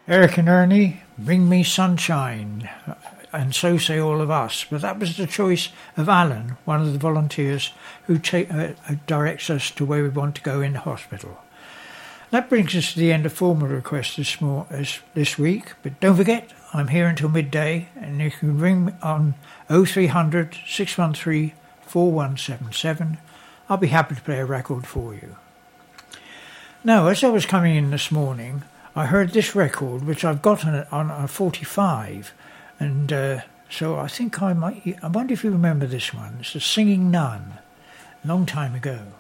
Eric and Ernie, Bring Me Sunshine, and so say all of us. But that was the choice of Alan, one of the volunteers who directs us to where we want to go in the hospital. That brings us to the end of formal requests this week. But don't forget, I'm here until midday, and you can ring me on 0300 613 4177. I'll be happy to play a record for you. Now, as I was coming in this morning, I heard this record, which I've got on a 45, and so I think I wonder if you remember this one. It's The Singing Nun, a long time ago.